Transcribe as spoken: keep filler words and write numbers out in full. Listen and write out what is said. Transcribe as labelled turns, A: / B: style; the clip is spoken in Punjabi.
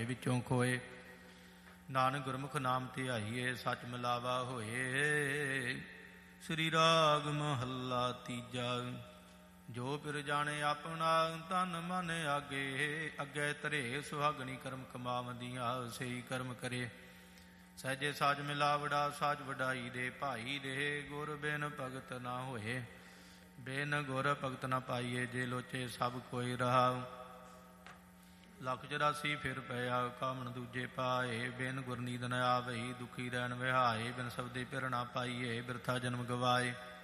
A: ਵਿੱਚੋਂ ਖੋਏ। ਨਾਨਕ ਗੁਰਮੁਖ ਨਾਮ ਧਿਆਈਏ ਸੱਚ ਮਿਲਾਵਾ ਹੋਏ। ਸ੍ਰੀ ਰਾਗ ਮਹੱਲਾ ਤੀਜਾ। ਜੋ ਪਿਰ ਜਾਣੇ ਆਪਣਾ ਤਨ ਮਨ ਆਗੇ। ਅੱਗੇ ਧਰੇ ਸੁਹਾਗਣੀ ਕਰਮ ਕਮਾਵੰਦੀਆਂ ਸਹੀ ਕਰਮ ਕਰੇ। ਸਹਿਜੇ ਸਾਜ ਮਿਲਾਵੜਾ ਸਾਜ ਵਡਾਈ ਦੇ ਭਾਈ ਦੇ। ਗੁਰ ਬਿਨ ਭਗਤ ਨਾ ਹੋਏ ਬਿਨ ਗੁਰ ਭਗਤ ਨਾ ਪਾਈਏ। ਜੇ ਲੋਚੇ ਸਭ ਕੋਈ ਰਹਾ ਲੱਖ ਚੁਰਾਸੀ ਫਿਰ ਪਿਆ ਕਾਮਣ ਦੂਜੇ ਪਾਏ। ਬਿਨ ਗੁਰ ਨੀਂਦ ਨ ਆਵਈ ਦੁਖੀ ਰਹਿਣ ਵਿਹਾਏ। ਬਿਨ ਸਬਦੇ ਪਿਰ ਨਾ ਪਾਈਏ ਬਿਰਥਾ ਜਨਮ ਗਵਾਏ।